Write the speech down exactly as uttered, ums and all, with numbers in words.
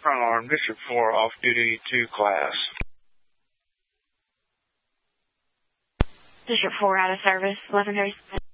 Front Alarm, District four, off-duty to class. District four out of service, eleven thirty.